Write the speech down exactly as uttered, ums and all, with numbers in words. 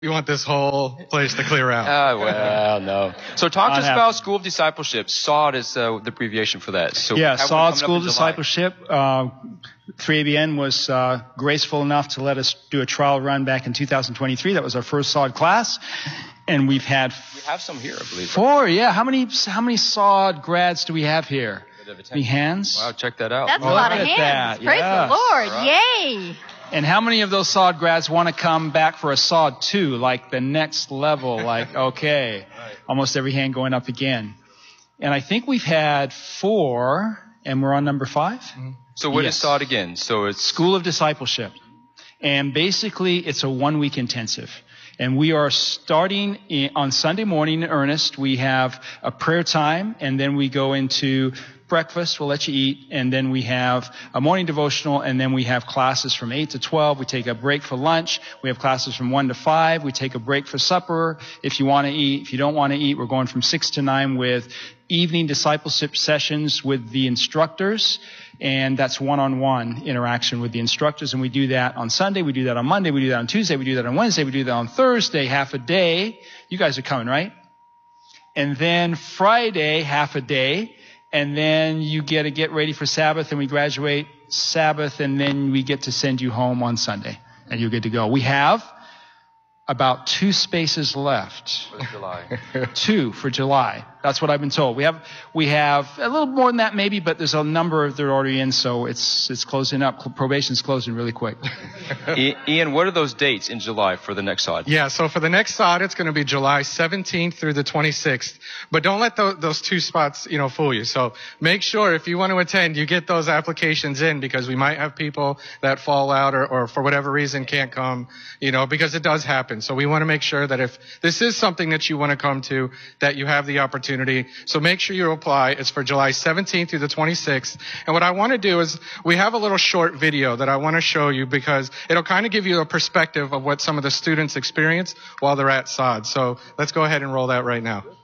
You want this whole place to clear out. Ah, well, no. So talk to us about School of Discipleship. S O D is uh, the abbreviation for that. So yeah, S O D, School of Discipleship. Uh, three A B N was uh, graceful enough to let us do a trial run back in two thousand twenty-three. That was our first S O D class. And we've had... We have some here, I believe. Four, yeah. How many How many S O D grads do we have here? Any hands? Wow, check that out. That's oh, a lot of hands. That. Praise yes. the Lord. Right. Yay. And how many of those S O D grads want to come back for a S O D two, like the next level? Like, okay, right. Almost every hand going up again. And I think we've had four, and we're on number five. Mm-hmm. So what yes. is S O D again? So it's School of Discipleship. And basically, it's a one-week intensive. And we are starting in, on Sunday morning in earnest. We have a prayer time, and then we go into breakfast. We'll let you eat. And then we have a morning devotional, and then we have classes from eight to twelve. We take a break for lunch. We have classes from one to five. We take a break for supper if you want to eat. If you don't want to eat, we're going from six to nine with evening discipleship sessions with the instructors. And that's one-on-one interaction with the instructors. And we do that on Sunday. We do that on Monday. We do that on Tuesday. We do that on Wednesday. We do that on Thursday, half a day. You guys are coming, right? And then Friday, half a day. And then you get to get ready for Sabbath, and we graduate Sabbath, and then we get to send you home on Sunday, and you're good to go. We have about two spaces left. for July. Two for July. That's what I've been told. We have we have a little more than that maybe, but there's a number that are already in, so it's it's closing up. Probation's closing really quick. Ian, what are those dates in July for the next S O D? Yeah, so for the next S O D, it's going to be July seventeenth through the twenty-sixth. But don't let those, those two spots, you know, fool you. So make sure if you want to attend, you get those applications in, because we might have people that fall out or, or for whatever reason can't come, you know, because it does happen. So we want to make sure that if this is something that you want to come to, that you have the opportunity. So make sure you apply. It's for July seventeenth through the twenty-sixth. And what I want to do is we have a little short video that I want to show you, because it'll kind of give you a perspective of what some of the students experience while they're at S O D. So let's go ahead and roll that right now.